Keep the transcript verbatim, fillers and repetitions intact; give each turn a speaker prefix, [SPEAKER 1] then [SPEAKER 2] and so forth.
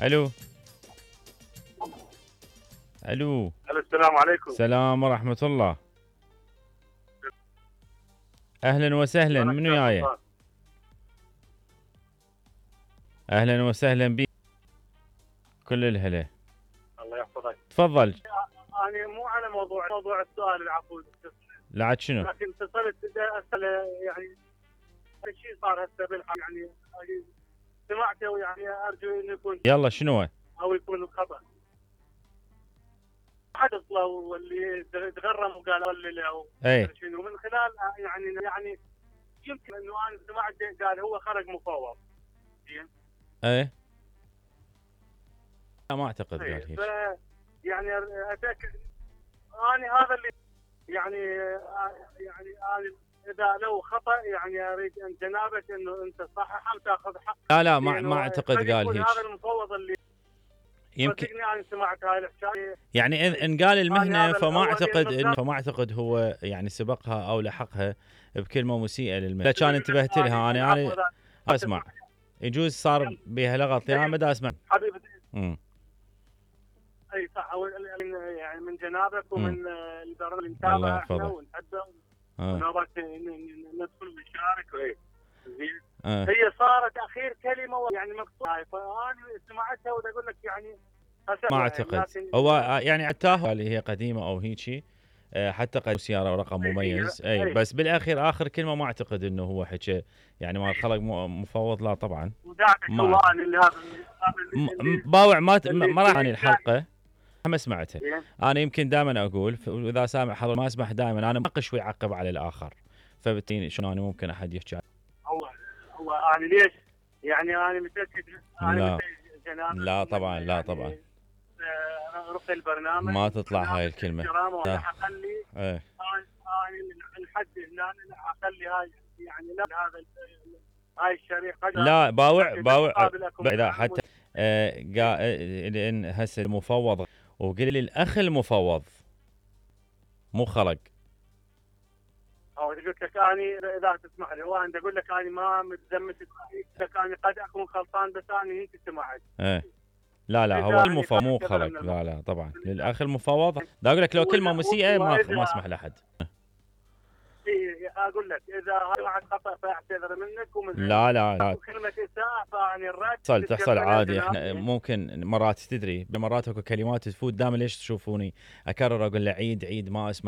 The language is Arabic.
[SPEAKER 1] الو الو
[SPEAKER 2] الو السلام عليكم.
[SPEAKER 1] السلام ورحمة الله. اهلا وسهلا، منو وياي؟ اهلا وسهلا بك، كل الهلا.
[SPEAKER 2] الله يحفظك.
[SPEAKER 1] تفضل.
[SPEAKER 2] انا مو على موضوع موضوع السؤال العفو،
[SPEAKER 1] لا عاد شنو؟
[SPEAKER 2] لكن اتصلت اسال يعني شيء صار هسه بالحق، يعني سمعته يعني ارجو انه يكون
[SPEAKER 1] يلا شنو؟
[SPEAKER 2] او يكون خطا. حدث له واللي تغرم وقال ولي او
[SPEAKER 1] اي
[SPEAKER 2] شنو من خلال يعني يعني يمكن انه انا سمعت قال هو خرج مفوض. زين.
[SPEAKER 1] اي لا ما اعتقد قال هيك.
[SPEAKER 2] يعني اتاكد انا هذا اللي يعني يعني انا اذا لو خطا يعني اريد ان جنابك انه انت تصححه وتاخذ حق.
[SPEAKER 1] لا لا ما ما اعتقد قال هيك.
[SPEAKER 2] هذا المفوض اللي
[SPEAKER 1] يمكن
[SPEAKER 2] انا سمعت هاي الحكايه.
[SPEAKER 1] يعني ان قال المهنه فما اعتقد انه
[SPEAKER 2] انه
[SPEAKER 1] فما اعتقد هو يعني سبقها او لحقها بكلمه مسيئه للمهنه. كان انتبهت لها انا انا اسمع. يجوز صار بها لغط انا ما دا اسمع
[SPEAKER 2] حبيبي.
[SPEAKER 1] امم
[SPEAKER 2] اي صح. يعني من جنابك ومن البرنامج اللي
[SPEAKER 1] الله
[SPEAKER 2] نتابعه احنا
[SPEAKER 1] يحفظك.
[SPEAKER 2] ونحبه
[SPEAKER 1] آه.
[SPEAKER 2] ونبغى ندخل ونشارك. زين.
[SPEAKER 1] آه.
[SPEAKER 2] هي صارت اخير كلمه يعني مقطوعه، فانا سمعتها ودا اقول لك يعني
[SPEAKER 1] ما اعتقد هو يعني عتاه اللي هي قديمه او هيجي حتى قد سياره ورقم مميز. اي
[SPEAKER 2] أي.
[SPEAKER 1] بس بالاخير اخر كلمه ما اعتقد انه هو حكى يعني ما خلق مفوض، لا طبعا.
[SPEAKER 2] ما
[SPEAKER 1] باوع ما ما راح عن الحلقه ما سمعتها. انا يمكن دائما اقول واذا سامع حضر ما اسمح دائما انا مناقش ويعقب على الاخر، فبالتالي شلون انا ممكن احد يحكي.
[SPEAKER 2] هو هو انا ليش يعني انا متاكد
[SPEAKER 1] لا لا طبعا لا طبعا
[SPEAKER 2] رفض البرنامج
[SPEAKER 1] ما تطلع هاي الكلمه.
[SPEAKER 2] لا اخلي ايه انا من حد هنا اخلي هاي يعني لا هذا هاي الشريحه.
[SPEAKER 1] لا باوع باوع اذا حتى آه لان هسه المفوض وقل لي الاخ المفوض مو خلق.
[SPEAKER 2] او قلت لك انا اذا تسمح لي وانا اقول لك انا ما متزمت لك انا قد اكون غلطان بس انا هيك سمعت.
[SPEAKER 1] ايه لا لا هو المفوض مو خلق. لا لا طبعا للاخ المفوض دا اقول لك لو كلمه مسيئه ما ما اسمح لاحد.
[SPEAKER 2] اي اقول لك اذا هذا خطا فاعتذر منك ومن
[SPEAKER 1] لا لا لا
[SPEAKER 2] كلمه اساءه فاني الرد
[SPEAKER 1] تحصل تحصل عادي. احنا ممكن مرات تدري بمرات اكو كلمات تفوت دائما. ليش تشوفوني اكرر اقول له عيد عيد ما اسمع.